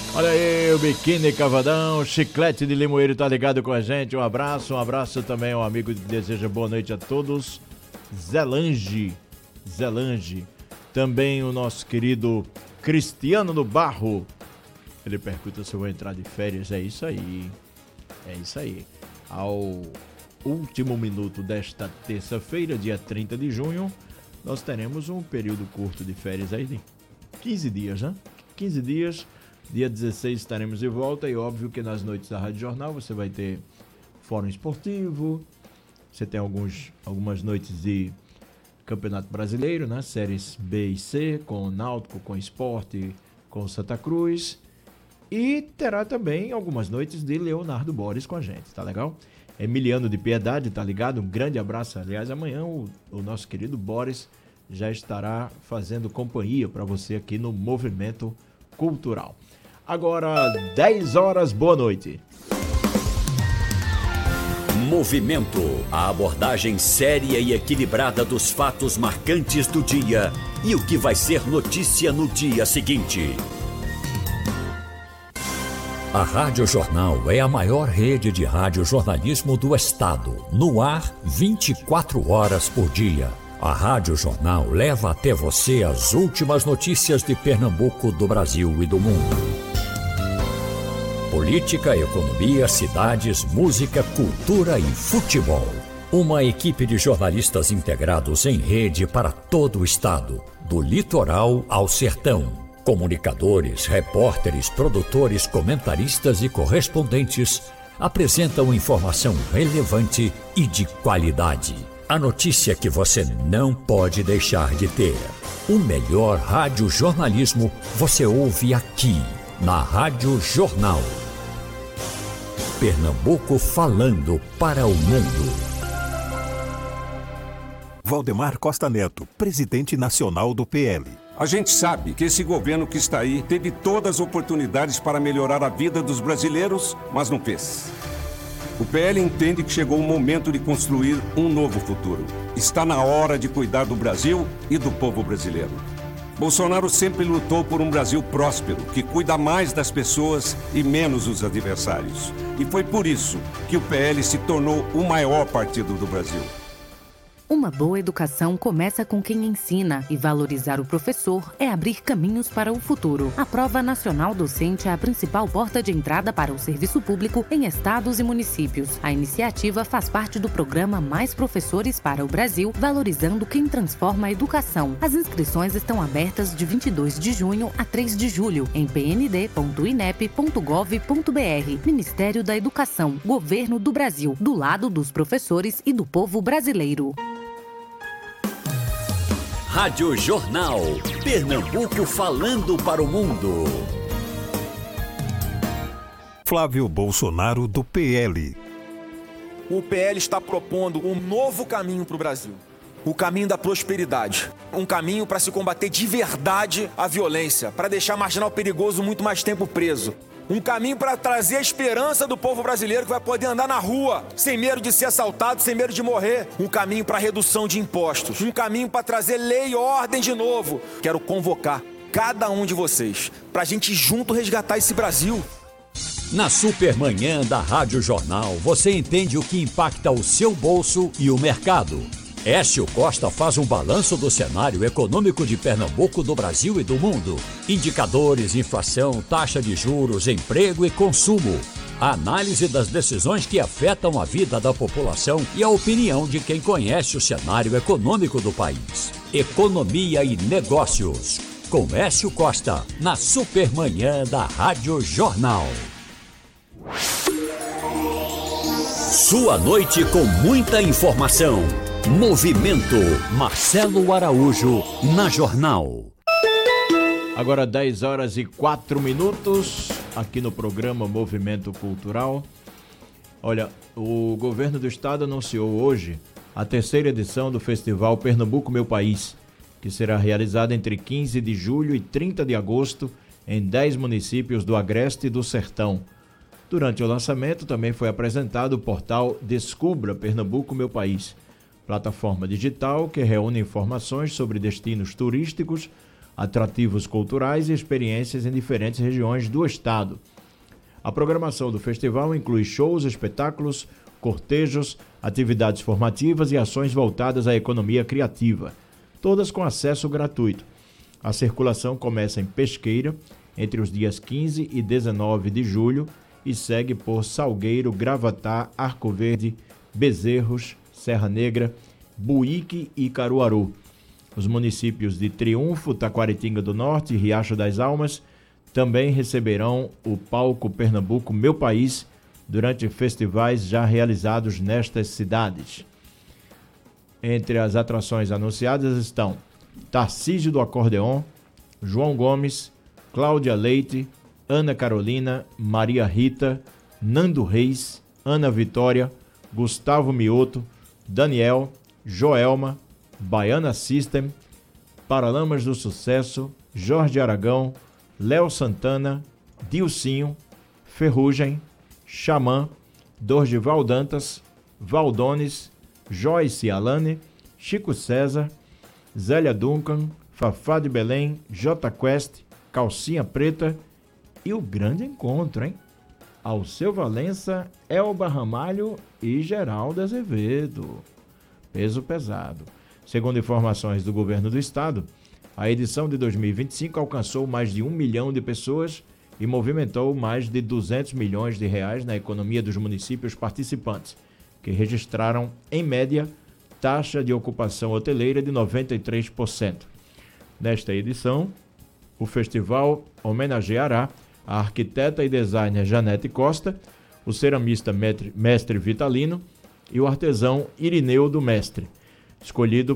Olha aí, o Biquíni Cavadão, Chiclete de Limoeiro tá ligado com a gente. Um abraço também ao amigo que deseja boa noite a todos. Zelange. Também o nosso querido Cristiano do Barro. Ele pergunta se eu vou entrar de férias. É isso aí. Ao último minuto desta terça-feira, dia 30 de junho, nós teremos um período curto de férias aí de 15 dias, né? 15 dias. Dia 16 estaremos de volta e óbvio que nas noites da Rádio Jornal você vai ter fórum esportivo, você tem algumas noites de Campeonato Brasileiro, né? Séries B e C, com o Náutico, com o Sport, com o Santa Cruz. E terá também algumas noites de Leonardo Boris com a gente, tá legal? Emiliano de Piedade, tá ligado? Um grande abraço. Aliás, amanhã o nosso querido Boris já estará fazendo companhia para você aqui no Movimento Cultural. Agora, 10 horas, boa noite. Movimento, a abordagem séria e equilibrada dos fatos marcantes do dia e o que vai ser notícia no dia seguinte. A Rádio Jornal é a maior rede de radiojornalismo do estado, no ar 24 horas por dia. A Rádio Jornal leva até você as últimas notícias de Pernambuco, do Brasil e do mundo. Política, economia, cidades, música, cultura e futebol. Uma equipe de jornalistas integrados em rede para todo o estado, do litoral ao sertão. Comunicadores, repórteres, produtores, comentaristas e correspondentes apresentam informação relevante e de qualidade. A notícia que você não pode deixar de ter. O melhor radiojornalismo você ouve aqui, na Rádio Jornal. Pernambuco falando para o mundo. Valdemar Costa Neto, presidente nacional do PL. A gente sabe que esse governo que está aí teve todas as oportunidades para melhorar a vida dos brasileiros, mas não fez. O PL entende que chegou o momento de construir um novo futuro. Está na hora de cuidar do Brasil e do povo brasileiro. Bolsonaro sempre lutou por um Brasil próspero, que cuida mais das pessoas e menos dos adversários. E foi por isso que o PL se tornou o maior partido do Brasil. Uma boa educação começa com quem ensina, e valorizar o professor é abrir caminhos para o futuro. A Prova Nacional Docente é a principal porta de entrada para o serviço público em estados e municípios. A iniciativa faz parte do programa Mais Professores para o Brasil, valorizando quem transforma a educação. As inscrições estão abertas de 22 de junho a 3 de julho em pnd.inep.gov.br. Ministério da Educação, Governo do Brasil, do lado dos professores e do povo brasileiro. Rádio Jornal, Pernambuco falando para o mundo. Flávio Bolsonaro, do PL. O PL está propondo um novo caminho para o Brasil. O caminho da prosperidade. Um caminho para se combater de verdade a violência, para deixar marginal perigoso muito mais tempo preso. Um caminho para trazer a esperança do povo brasileiro que vai poder andar na rua, sem medo de ser assaltado, sem medo de morrer. Um caminho para redução de impostos. Um caminho para trazer lei e ordem de novo. Quero convocar cada um de vocês para a gente junto resgatar esse Brasil. Na Supermanhã da Rádio Jornal, você entende o que impacta o seu bolso e o mercado. Écio Costa faz um balanço do cenário econômico de Pernambuco, do Brasil e do mundo. Indicadores, inflação, taxa de juros, emprego e consumo. A análise das decisões que afetam a vida da população e a opinião de quem conhece o cenário econômico do país. Economia e negócios. Com Écio Costa, na Supermanhã da Rádio Jornal. Sua noite com muita informação. Movimento Marcelo Araújo na Jornal. Agora 10 horas e 4 minutos aqui no programa Movimento Cultural. Olha, o governo do estado anunciou hoje a terceira edição do Festival Pernambuco Meu País, que será realizada entre 15 de julho e 30 de agosto em 10 municípios do Agreste e do Sertão. Durante o lançamento também foi apresentado o portal Descubra Pernambuco Meu País, plataforma digital que reúne informações sobre destinos turísticos, atrativos culturais e experiências em diferentes regiões do estado. A programação do festival inclui shows, espetáculos, cortejos, atividades formativas e ações voltadas à economia criativa, todas com acesso gratuito. A circulação começa em Pesqueira, entre os dias 15 e 19 de julho, e segue por Salgueiro, Gravatá, Arco Verde, Bezerros, Serra Negra, Buíque e Caruaru. Os municípios de Triunfo, Taquaritinga do Norte e Riacho das Almas também receberão o palco Pernambuco Meu País durante festivais já realizados nestas cidades. Entre as atrações anunciadas estão Tarcísio do Acordeon, João Gomes, Cláudia Leite, Ana Carolina, Maria Rita, Nando Reis, Ana Vitória, Gustavo Mioto, Daniel, Joelma, Baiana System, Paralamas do Sucesso, Jorge Aragão, Léo Santana, Dilcinho, Ferrugem, Xamã, Dorgival Dantas, Valdones, Joyce Alane, Chico César, Zélia Duncan, Fafá de Belém, J Quest, Calcinha Preta e o grande encontro, hein? Alceu Valença, Elba Ramalho e Geraldo Azevedo. Peso pesado. Segundo informações do governo do estado, a edição de 2025 alcançou mais de 1 milhão de pessoas e movimentou mais de 200 milhões de reais na economia dos municípios participantes, que registraram, em média, taxa de ocupação hoteleira de 93%. Nesta edição, o festival homenageará a arquiteta e designer Janete Costa, o ceramista Mestre Vitalino e o artesão Irineu do Mestre, escolhidos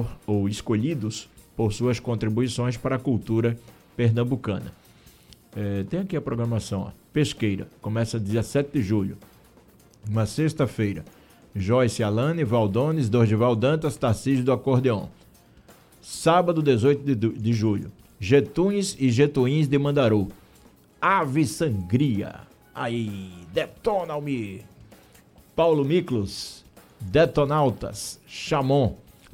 por suas contribuições para a cultura pernambucana. Tem aqui a programação, ó. Pesqueira, começa 17 de julho, uma sexta-feira. Joyce Alane, Valdones, Dorgival Dantas, Tarcísio do Acordeon. Sábado, 18 de julho, Getunes e Getuins de Mandaru. Ave Sangria, aí, Detona Almir. Paulo Miklos, Detonautas, Xamã.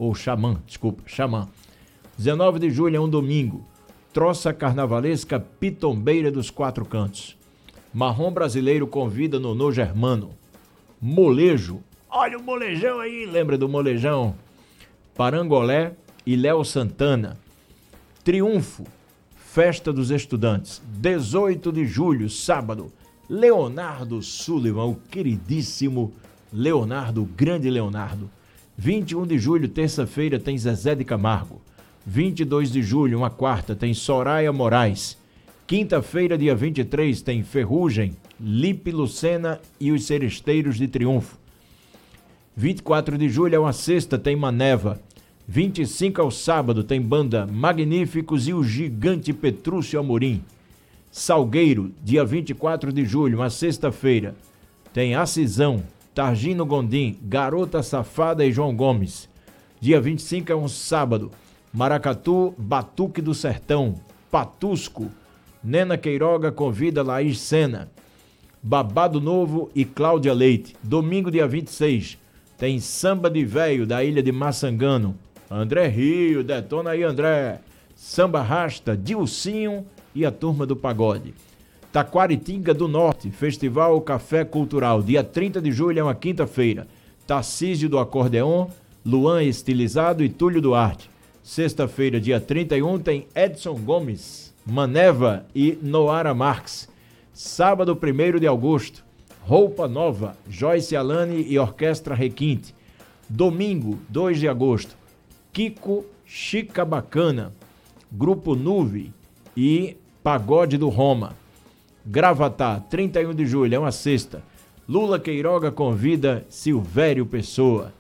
19 de julho é um domingo, Troça Carnavalesca Pitombeira dos Quatro Cantos. Marrom Brasileiro convida Nonô Germano. Molejo, olha o molejão aí, lembra do molejão? Parangolé e Léo Santana. Triunfo, Festa dos Estudantes, 18 de julho, sábado, Leonardo Sullivan, o queridíssimo Leonardo, o grande Leonardo. 21 de julho, terça-feira, tem Zezé de Camargo. 22 de julho, uma quarta, tem Soraya Moraes. Quinta-feira, dia 23, tem Ferrugem, Lipe Lucena e os Seresteiros de Triunfo. 24 de julho é uma sexta, tem Maneva. 25 ao sábado, tem banda Magníficos e o Gigante Petrúcio Amorim. Salgueiro, dia 24 de julho, uma sexta-feira, tem Acisão, Targino Gondim, Garota Safada e João Gomes. Dia 25 é um sábado, Maracatu, Batuque do Sertão, Patusco, Nena Queiroga convida Laís Sena, Babado Novo e Cláudia Leite. Domingo, dia 26, tem Samba de Véio da Ilha de Maçangano, André Rio, detona aí André, Samba Rasta, Dilcinho e a Turma do Pagode. Taquaritinga do Norte, Festival Café Cultural, dia 30 de julho é uma quinta-feira, Tarcísio do Acordeon, Luan Estilizado e Túlio Duarte. Sexta-feira, dia 31, tem Edson Gomes, Maneva e Noara Marques. Sábado, 1º de agosto, Roupa Nova, Joyce Alane e Orquestra Requinte. Domingo, 2 de agosto, Kiko Chica Bacana, Grupo Nuve e Pagode do Roma. Gravatá, 31 de julho, é uma sexta, Lula Queiroga convida Silvério Pessoa.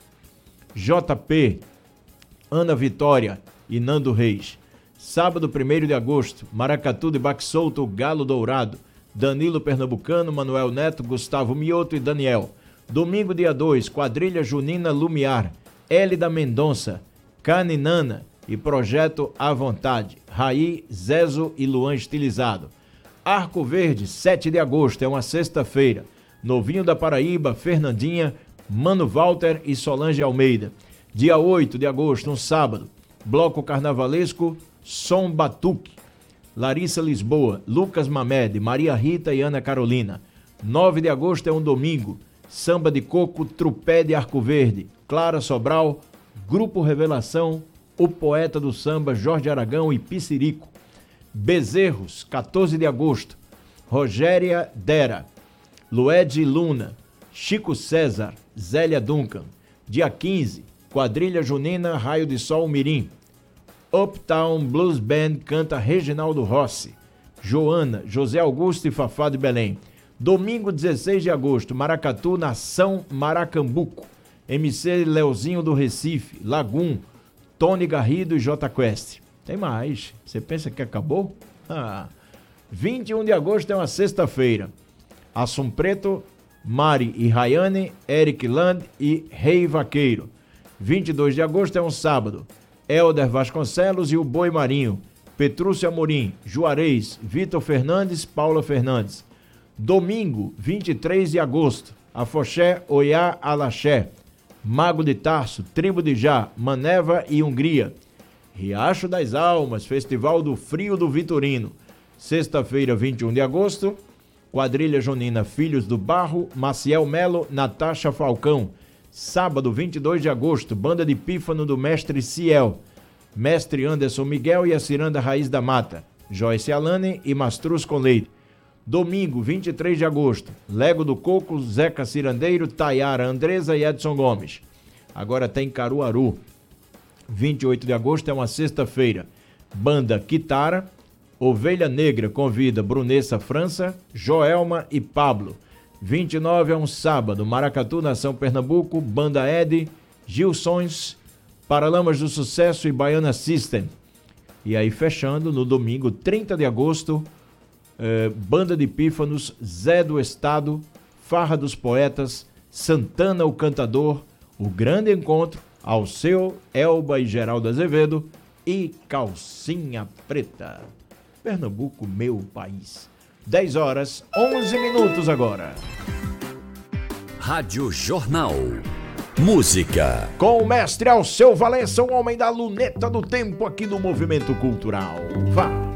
JP, Ana Vitória e Nando Reis. Sábado, 1º de agosto, Maracatu de Baque Solto, Galo Dourado, Danilo Pernambucano, Manuel Neto, Gustavo Mioto e Daniel. Domingo, dia 2, Quadrilha Junina Lumiar, Hélida Mendonça, Caninana e Projeto à Vontade, Raí, Zezo e Luan Estilizado. Arco Verde, 7 de agosto, é uma sexta-feira, Novinho da Paraíba, Fernandinha, Mano Walter e Solange Almeida. Dia 8 de agosto, um sábado, Bloco Carnavalesco, Som Batuque, Larissa Lisboa, Lucas Mamed, Maria Rita e Ana Carolina. 9 de agosto é um domingo, Samba de Coco, Trupé de Arco Verde, Clara Sobral, Grupo Revelação, o Poeta do Samba, Jorge Aragão e Pissirico. Bezerros, 14 de agosto, Rogéria Dera, Lued Luna, Chico César, Zélia Duncan. Dia 15, Quadrilha Junina, Raio de Sol Mirim. Uptown Blues Band canta Reginaldo Rossi. Joana, José Augusto e Fafá de Belém. Domingo 16 de agosto, Maracatu, Nação Maracambuco. MC Leozinho do Recife, Lagum, Tony Garrido e J Quest. Tem mais. Você pensa que acabou? 21 de agosto é uma sexta-feira. Assum Preto, Mari e Rayane, Eric Land e Rei Vaqueiro. 22 de agosto é um sábado. Helder Vasconcelos e o Boi Marinho. Petrúcio Amorim, Juarez, Vitor Fernandes, Paula Fernandes. Domingo, 23 de agosto. Afoxé, Oiá, Alaxé. Mago de Tarso, Tribo de Já, Maneva e Hungria. Riacho das Almas, Festival do Frio do Vitorino. Sexta-feira, 21 de agosto, Quadrilha Junina Filhos do Barro, Maciel Melo, Natasha Falcão. Sábado, 22 de agosto, Banda de Pífano do Mestre Ciel. Mestre Anderson Miguel e a Ciranda Raiz da Mata. Joyce Alane e Mastruz com Leite. Domingo, 23 de agosto, Lego do Coco, Zeca Cirandeiro, Tayara Andresa e Edson Gomes. Agora tem Caruaru. 28 de agosto é uma sexta-feira. Banda Quitara, Ovelha Negra convida Brunessa França, Joelma e Pablo. 29 é um sábado, Maracatu, Nação Pernambuco, Banda Ed, Gilsons, Paralamas do Sucesso e Baiana System. E aí fechando no domingo, 30 de agosto, Banda de Pífanos, Zé do Estado, Farra dos Poetas, Santana o Cantador, O Grande Encontro, Alceu, Elba e Geraldo Azevedo e Calcinha Preta. Pernambuco, meu país. 10 horas, 11 minutos agora. Rádio Jornal. Música. Com o mestre Alceu Valença, o homem da luneta do tempo aqui no Movimento Cultural. Vá!